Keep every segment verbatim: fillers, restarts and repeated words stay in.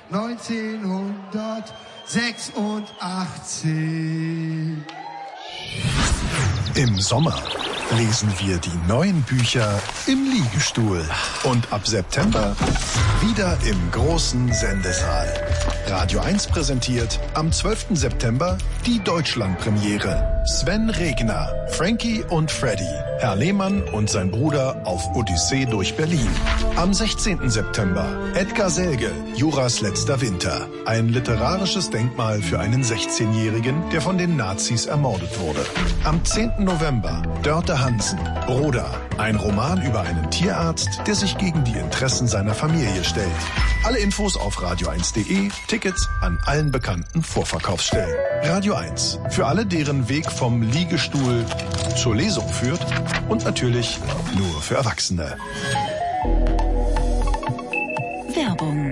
neunzehnhundertsechsundachtzig. Im Sommer lesen wir die neuen Bücher im Liegestuhl. Und ab September wieder im großen Sendesaal. Radio eins präsentiert am zwölften September die Deutschlandpremiere. Sven Regner, Frankie und Freddy, Herr Lehmann und sein Bruder auf Odyssee durch Berlin. Am sechzehnten September Edgar Selge, Juras letzter Winter. Ein literarisches Denkmal für einen sechzehnjährigen, der von den Nazis ermordet wurde. Am zehnten November Dörte Hansen, Broda. Ein Roman über einen Tierarzt, der sich gegen die Interessen seiner Familie stellt. Alle Infos auf radio eins punkt de, Tickets an allen bekannten Vorverkaufsstellen. Radio eins, für alle, deren Weg vom Liegestuhl zur Lesung führt und natürlich nur für Erwachsene. Werbung.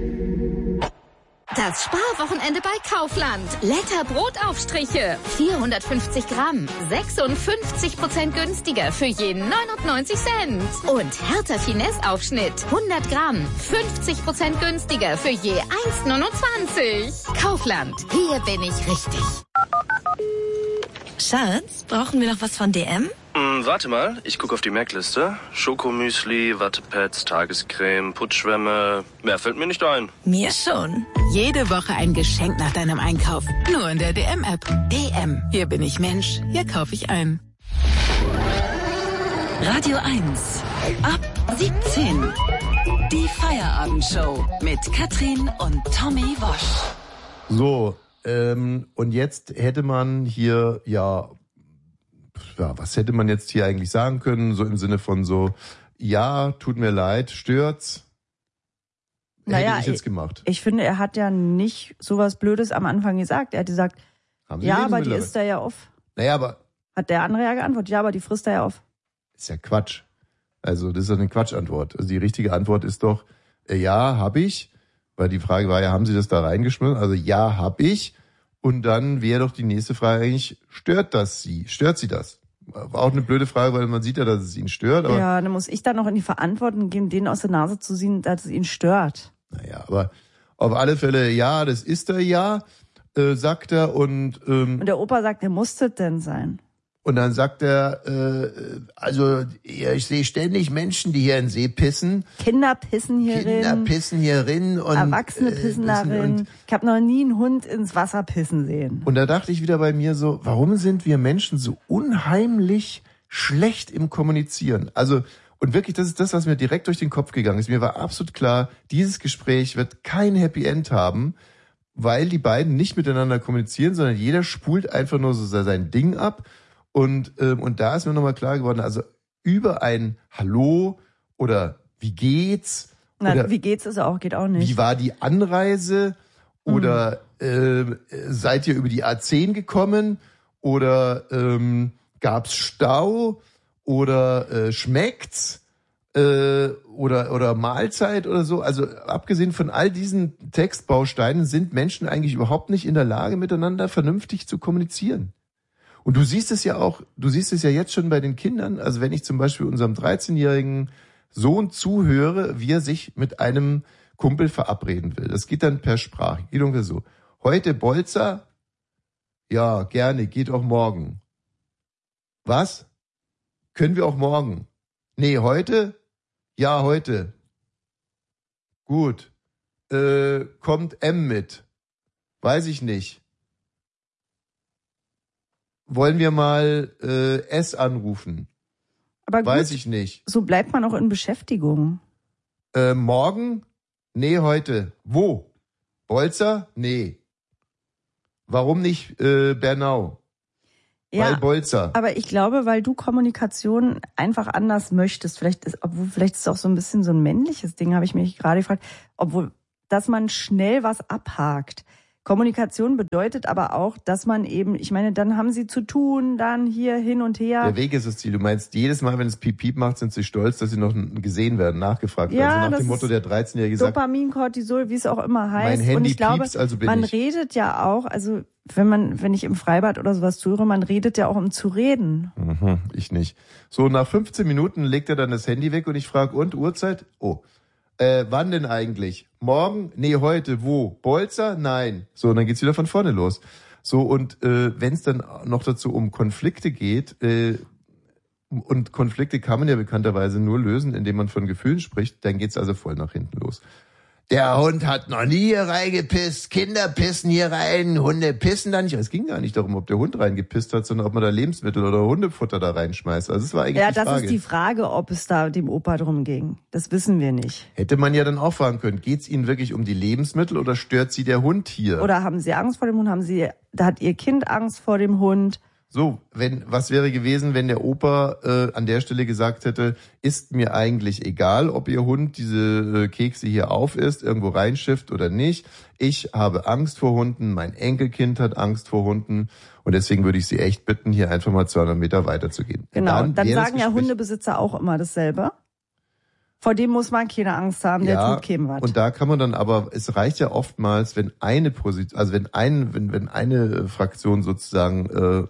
Das Sparwochenende bei Kaufland. Lecker Brotaufstriche. vierhundertfünfzig Gramm. sechsundfünfzig Prozent günstiger für je neunundneunzig Cent. Und Hertha Finesse Aufschnitt. hundert Gramm. fünfzig Prozent günstiger für je eins neunundzwanzig. Kaufland. Hier bin ich richtig. Schatz, brauchen wir noch was von D M? Hm, warte mal, ich gucke auf die Merkliste. Schokomüsli, Wattepads, Tagescreme, Putzschwämme. Mehr fällt mir nicht ein. Mir schon. Jede Woche ein Geschenk nach deinem Einkauf. Nur in der D M-App. D M. Hier bin ich Mensch. Hier kaufe ich ein. Radio eins. Ab siebzehn. Die Feierabendshow mit Katrin und Tommy Wosch. So, ähm, und jetzt hätte man hier, ja, ja, was hätte man jetzt hier eigentlich sagen können? So im Sinne von so, ja, tut mir leid, stört's? Naja, hätte ich jetzt gemacht. Ich, ich finde, er hat ja nicht sowas Blödes am Anfang gesagt. Er hat gesagt, ja, aber die isst er ja auf. Naja, aber... Hat der andere ja geantwortet, ja, aber die frisst er ja auf. Ist ja Quatsch. Also das ist eine Quatschantwort. Also die richtige Antwort ist doch, äh, ja, hab ich. Weil die Frage war ja, haben Sie das da reingeschmissen? Also ja, hab ich. Und dann wäre doch die nächste Frage eigentlich, stört das Sie? Stört Sie das? War auch eine blöde Frage, weil man sieht ja, dass es ihn stört. Aber ja, dann muss ich dann noch in die Verantwortung gehen, denen aus der Nase zu ziehen, dass es ihn stört. Naja, aber auf alle Fälle, ja, das ist er ja, äh, sagt er. Und, ähm, und der Opa sagt, er muss das denn sein? Und dann sagt er, äh, also ja, ich sehe ständig Menschen, die hier in den See pissen. Kinder pissen hier Kinder rein. pissen hier rein. Und, Erwachsene pissen äh, da rein. Ich habe noch nie einen Hund ins Wasser pissen sehen. Und da dachte ich wieder bei mir so, warum sind wir Menschen so unheimlich schlecht im Kommunizieren? Also, und wirklich, das ist das, was mir direkt durch den Kopf gegangen ist. Mir war absolut klar, dieses Gespräch wird kein Happy End haben, weil die beiden nicht miteinander kommunizieren, sondern jeder spult einfach nur so sein Ding ab. Und, ähm, und da ist mir nochmal klar geworden, also über ein Hallo oder wie geht's? Na, oder wie geht's ist auch, geht auch nicht. Wie war die Anreise? Oder mhm. äh, seid ihr über die A zehn gekommen? Oder ähm, gab's Stau? Oder äh, schmeckt's? Äh, oder, oder Mahlzeit oder so? Also abgesehen von all diesen Textbausteinen sind Menschen eigentlich überhaupt nicht in der Lage, miteinander vernünftig zu kommunizieren. Und du siehst es ja auch, du siehst es ja jetzt schon bei den Kindern, also wenn ich zum Beispiel unserem dreizehnjährigen Sohn zuhöre, wie er sich mit einem Kumpel verabreden will. Das geht dann per Sprache, geht ungefähr so. Heute Bolzer? Ja, gerne, geht auch morgen. Was? Können wir auch morgen? Nee, heute? Ja, heute. Gut. Äh, kommt M mit? Weiß ich nicht. Wollen wir mal äh, S anrufen? Aber gut, weiß ich nicht. So bleibt man auch in Beschäftigung. Äh, morgen? Nee, heute. Wo? Bolzer? Nee. Warum nicht äh, Bernau? Ja, weil Bolzer. Aber ich glaube, weil du Kommunikation einfach anders möchtest. Vielleicht ist, obwohl vielleicht ist es auch so ein bisschen so ein männliches Ding, habe ich mich gerade gefragt, obwohl, dass man schnell was abhakt. Kommunikation bedeutet aber auch, dass man eben, ich meine, dann haben sie zu tun, dann hier hin und her. Der Weg ist das Ziel. Du meinst, jedes Mal, wenn es Piep Piep macht, sind sie stolz, dass sie noch gesehen werden, nachgefragt werden. Ja, also nach das dem Motto, der dreizehnjährige sagt, Dopamin, Cortisol, wie es auch immer heißt. mein Handy und ich glaube, piepst, also bin man ich. redet ja auch, also wenn man, wenn ich im Freibad oder sowas zuhöre, man redet ja auch, um zu reden. Mhm, ich nicht. So, nach fünfzehn Minuten legt er dann das Handy weg und ich frage, und, Uhrzeit? Oh. Äh, wann denn eigentlich? Morgen? Nee, heute. Wo? Bolzer? Nein. So, und dann geht's wieder von vorne los. So, und äh, wenn es dann noch dazu um Konflikte geht, äh, und Konflikte kann man ja bekannterweise nur lösen, indem man von Gefühlen spricht, dann geht's also voll nach hinten los. Der Hund hat noch nie hier reingepisst, Kinder pissen hier rein, Hunde pissen da nicht. Es ging gar nicht darum, ob der Hund reingepisst hat, sondern ob man da Lebensmittel oder Hundefutter da reinschmeißt. Also es war eigentlich ja, die Frage. Ja, das ist die Frage, ob es da dem Opa drum ging. Das wissen wir nicht. Hätte man ja dann auch fragen können, geht's Ihnen wirklich um die Lebensmittel oder stört Sie der Hund hier? Oder haben Sie Angst vor dem Hund? Haben Sie, da hat Ihr Kind Angst vor dem Hund? So, wenn, was wäre gewesen, wenn der Opa äh, an der Stelle gesagt hätte, ist mir eigentlich egal, ob Ihr Hund diese äh, Kekse hier aufisst, irgendwo reinschifft oder nicht. Ich habe Angst vor Hunden, mein Enkelkind hat Angst vor Hunden und deswegen würde ich Sie echt bitten, hier einfach mal zweihundert Meter weiterzugehen. Genau, dann, dann sagen ja Gespräch, Hundebesitzer auch immer dasselbe. Vor dem muss man keine Angst haben, der ja, tut keinem was. Und da kann man dann aber, es reicht ja oftmals, wenn eine Position, also wenn ein, wenn, wenn eine Fraktion sozusagen äh,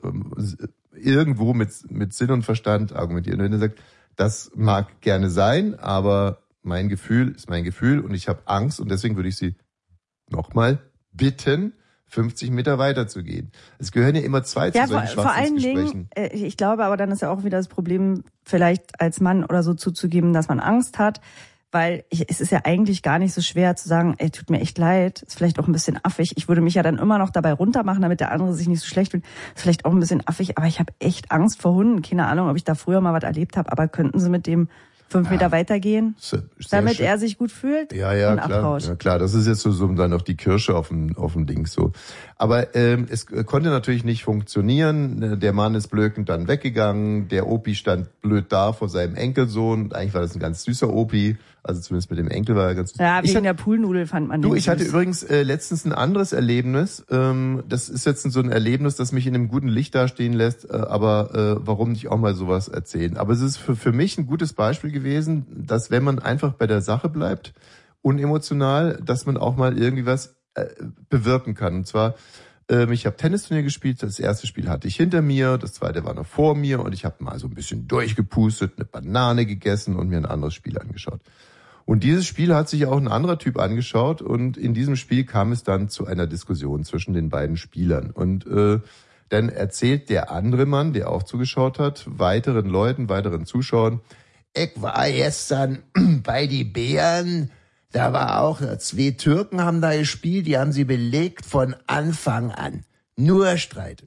irgendwo mit, mit Sinn und Verstand argumentiert. Und wenn er sagt, das mag gerne sein, aber mein Gefühl ist mein Gefühl und ich habe Angst und deswegen würde ich Sie nochmal bitten, fünfzig Meter weiter zu gehen. Es gehören ja immer zwei ja, zu solchen vor, vor allen Dingen, äh, ich glaube aber dann ist ja auch wieder das Problem, vielleicht als Mann oder so zuzugeben, dass man Angst hat, weil ich, es ist ja eigentlich gar nicht so schwer zu sagen, ey, tut mir echt leid, ist vielleicht auch ein bisschen affig. Ich würde mich ja dann immer noch dabei runtermachen, damit der andere sich nicht so schlecht fühlt. Ist vielleicht auch ein bisschen affig, aber ich habe echt Angst vor Hunden. Keine Ahnung, ob ich da früher mal was erlebt habe, aber könnten Sie mit dem fünf ja, Meter weitergehen, damit schön. Er sich gut fühlt ja, ja, und klar, abhaut. Ja klar, das ist jetzt so, so dann noch die Kirsche auf dem, auf dem Ding so. Aber ähm, es konnte natürlich nicht funktionieren. Der Mann ist blökend dann weggegangen. Der Opi stand blöd da vor seinem Enkelsohn. Eigentlich war das ein ganz süßer Opi. Also zumindest mit dem Enkel war er ganz süß. Ja, wegen ich hat, der Poolnudel fand man Du, den ich süß. hatte übrigens äh, letztens ein anderes Erlebnis. Ähm, das ist jetzt so ein Erlebnis, das mich in einem guten Licht dastehen lässt. Äh, aber äh, warum nicht auch mal sowas erzählen? Aber es ist für, für mich ein gutes Beispiel gewesen, dass wenn man einfach bei der Sache bleibt, unemotional, dass man auch mal irgendwie was äh, bewirken kann. Und zwar, ähm, ich habe Tennisturnier gespielt, das erste Spiel hatte ich hinter mir, das zweite war noch vor mir und ich habe mal so ein bisschen durchgepustet, eine Banane gegessen und mir ein anderes Spiel angeschaut. Und dieses Spiel hat sich auch ein anderer Typ angeschaut und in diesem Spiel kam es dann zu einer Diskussion zwischen den beiden Spielern. Und äh, dann erzählt der andere Mann, der auch zugeschaut hat, weiteren Leuten, weiteren Zuschauern, ich war gestern bei die Bären, da war auch, zwei Türken haben da gespielt, die haben sie belegt von Anfang an. Nur Streit.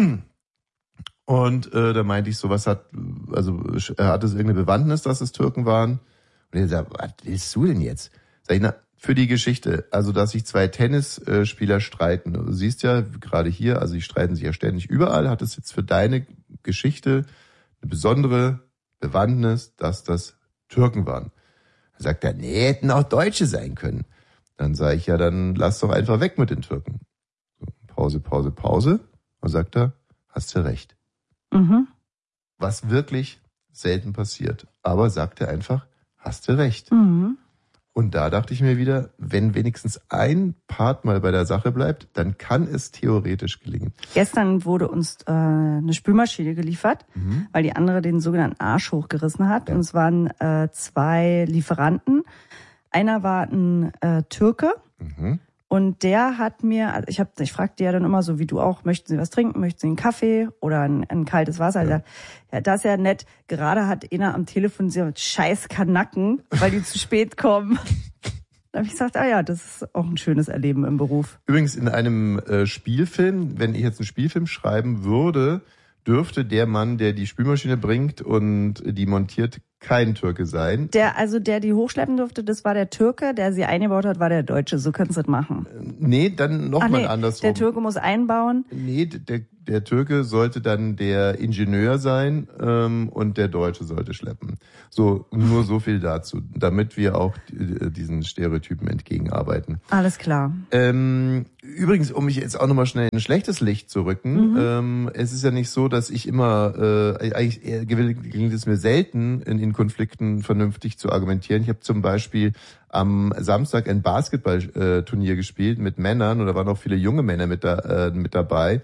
Und äh, da meinte ich so, was hat, also hat es irgendeine Bewandtnis, dass es Türken waren? Und er sagt, was willst du denn jetzt? Sag ich, na, für die Geschichte, also dass sich zwei Tennisspieler streiten. Du siehst ja gerade hier, also die streiten sich ja ständig überall. Hat es jetzt für deine Geschichte eine besondere Bewandtnis, dass das Türken waren? Dann sagt er, nee, hätten auch Deutsche sein können. Dann sage ich, ja, dann lass doch einfach weg mit den Türken. So, Pause, Pause, Pause. Und sagt er, hast du recht. Mhm. Was wirklich selten passiert. Aber sagt er einfach, hast du recht. Mhm. Und da dachte ich mir wieder, wenn wenigstens ein Part mal bei der Sache bleibt, dann kann es theoretisch gelingen. Gestern wurde uns äh, eine Spülmaschine geliefert, Mhm. weil die andere den sogenannten Arsch hochgerissen hat. Ja. Und es waren äh, zwei Lieferanten. Einer war ein äh, Türke. Mhm. Und der hat mir, also ich hab, ich fragte ja dann immer so wie du auch, möchten Sie was trinken, möchten Sie einen Kaffee oder ein, ein kaltes Wasser? Ja. ja, das ist ja nett. Gerade hat einer am Telefon gesagt, scheiß Kanacken, weil die zu spät kommen. Da habe ich gesagt, ah ja, das ist auch ein schönes Erleben im Beruf. Übrigens in einem äh, Spielfilm, wenn ich jetzt einen Spielfilm schreiben würde, dürfte der Mann, der die Spülmaschine bringt und die montiert, kein Türke sein. Der, also der die hochschleppen durfte, das war der Türke, der sie eingebaut hat, war der Deutsche. So kannst du das machen. Nee, dann nochmal nee, andersrum. Der Türke muss einbauen. Nee, der, der Türke sollte dann der Ingenieur sein ähm, und der Deutsche sollte schleppen. So, nur so viel dazu, damit wir auch diesen Stereotypen entgegenarbeiten. Alles klar. Ähm, übrigens, um mich jetzt auch nochmal schnell in ein schlechtes Licht zu rücken, Mhm. ähm, es ist ja nicht so, dass ich immer, äh, eigentlich eher gelingt es mir selten, in, in Konflikten vernünftig zu argumentieren. Ich habe zum Beispiel am Samstag ein Basketballturnier gespielt mit Männern und da waren auch viele junge Männer mit, da, äh, mit dabei.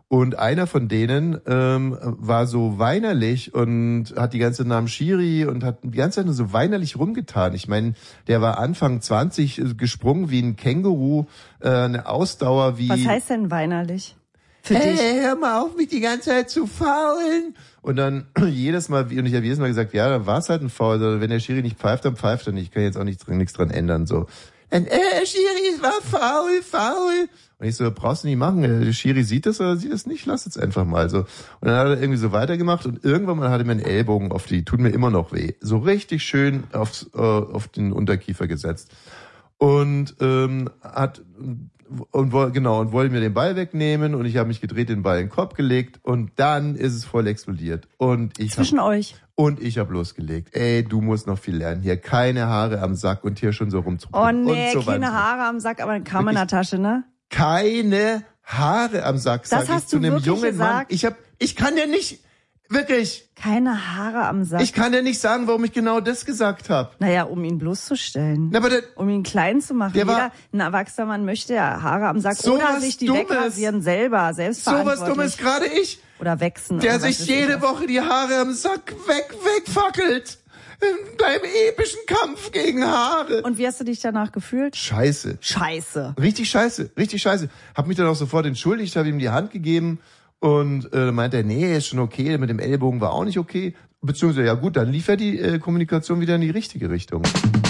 Und einer von denen ähm, war so weinerlich und hat die ganze Zeit nach dem Schiri und hat die ganze Zeit nur so weinerlich rumgetan. Ich meine, der war Anfang zwanzig gesprungen wie ein Känguru, äh, eine Ausdauer wie... Was heißt denn weinerlich? Für hey, dich? hör mal auf, mich die ganze Zeit zu faulen. Und dann jedes Mal, und ich habe jedes Mal gesagt, ja, dann war es halt ein Foul. Also, wenn der Schiri nicht pfeift, dann pfeift er nicht. Ich kann jetzt auch nichts, nichts dran ändern. So, und, äh, Schiri, es war faul, faul. Und ich so, brauchst du nicht machen. Der Schiri sieht das oder sieht das nicht? Lass jetzt einfach mal so. Und dann hat er irgendwie so weitergemacht und irgendwann mal hat er mir einen Ellbogen auf die, tut mir immer noch weh, so richtig schön aufs, äh, auf den Unterkiefer gesetzt. Und ähm, hat und woll, genau und wollte mir den Ball wegnehmen und ich habe mich gedreht, den Ball in den Kopf gelegt und dann ist es voll explodiert und ich Zwischen hab, euch. und ich habe losgelegt. Ey, du musst noch viel lernen hier, keine Haare am Sack und hier schon so rumzuprobieren. Oh nee, und so keine weiter. Haare am Sack, aber eine Kammer in der Tasche, ne? Keine Haare am Sack, Das sag ich hast zu du einem wirklich jungen Mann. gesagt? Ich hab, ich kann dir nicht, wirklich, Keine Haare am Sack. ich kann dir nicht sagen, warum ich genau das gesagt habe. Naja, um ihn bloßzustellen. Aber der, Um ihn klein zu machen. Der war- Jeder, ein erwachsener Mann möchte ja Haare am Sack So oder was sich die Dummes. wegrasieren selber, so selbstverantwortlich. was Dummes, gerade ich, Oder wechseln. der oder was sich weiß jede ich. Woche die Haare am Sack weg, wegfackelt. In deinem epischen Kampf gegen Haare. Und wie hast du dich danach gefühlt? Scheiße. Scheiße. Richtig scheiße, richtig scheiße. Hab mich dann auch sofort entschuldigt, habe ihm die Hand gegeben und äh, meinte er, nee, ist schon okay, mit dem Ellbogen war auch nicht okay. Beziehungsweise, ja gut, dann lief ja die äh, Kommunikation wieder in die richtige Richtung.